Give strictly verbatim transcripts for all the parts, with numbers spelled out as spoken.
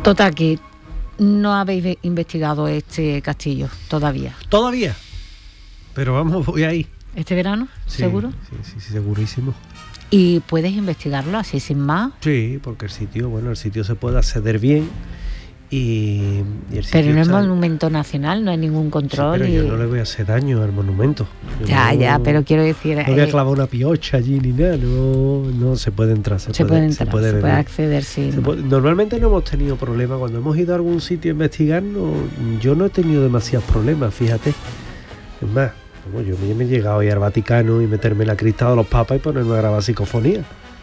Total, que no habéis investigado este castillo todavía. Todavía. Pero vamos, voy ahí. ¿Este verano? Sí, ¿Seguro? Sí, sí, sí, segurísimo. ¿Y puedes investigarlo así sin más? Sí, porque el sitio, bueno, el sitio se puede acceder bien y, y el sitio Pero no es está... monumento nacional, no hay ningún control. Sí, pero y... yo no le voy a hacer daño al monumento. Yo Ya, no, ya, pero quiero decir... No voy a eh, clavar una piocha allí ni nada, no, no se puede entrar. Se, se puede, puede entrar, se puede, se puede beber. acceder, sí. Se puede, normalmente no hemos tenido problemas. Cuando hemos ido a algún sitio a investigar, no, yo no he tenido demasiados problemas, fíjate. Es más, como yo me he llegado a ir al Vaticano y meterme la crista de los papas y ponerme a grabar psicofonía.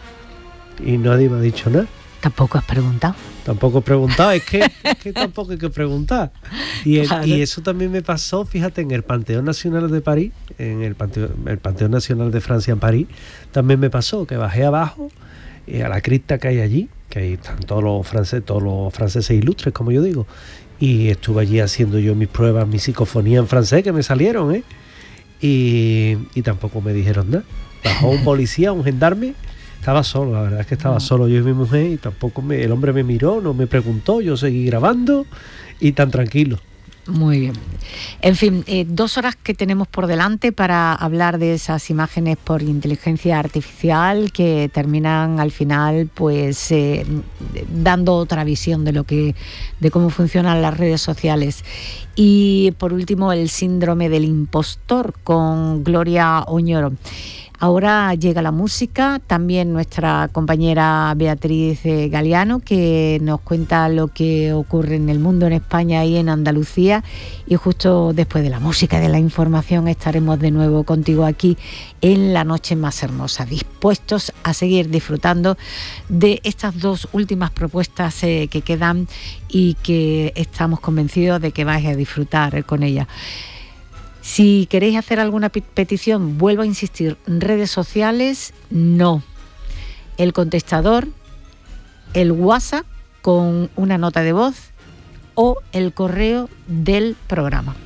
Y nadie me ha dicho nada. Tampoco has preguntado. Tampoco he preguntado, es que, es que tampoco hay que preguntar. Y, el, Claro. y eso también me pasó, fíjate, en el Panteón Nacional de París, en el Panteón, el Panteón Nacional de Francia en París, también me pasó que bajé abajo eh, a la cripta que hay allí, que ahí están todos los franceses, todos los franceses ilustres, como yo digo, y estuve allí haciendo yo mis pruebas, mi psicofonía en francés, que me salieron, ¿eh? Y, y tampoco me dijeron nada. Bajó un policía, un gendarme. Estaba solo, la verdad es que estaba no. solo yo y mi mujer y tampoco me, el hombre me miró, no me preguntó, yo seguí grabando y tan tranquilo. Muy bien. En fin, eh, dos horas que tenemos por delante para hablar de esas imágenes por inteligencia artificial que terminan al final pues eh, dando otra visión de lo que, de cómo funcionan las redes sociales. Y por último, el síndrome del impostor con Gloria Oñoro. Ahora llega la música, también nuestra compañera Beatriz Galeano, que nos cuenta lo que ocurre en el mundo, en España y en Andalucía. Y justo después de la música y de la información estaremos de nuevo contigo aquí en La Noche Más Hermosa, dispuestos a seguir disfrutando de estas dos últimas propuestas eh, que quedan y que estamos convencidos de que vais a disfrutar con ellas. Si queréis hacer alguna petición, vuelvo a insistir, redes sociales, no. El contestador, el WhatsApp con una nota de voz o el correo del programa.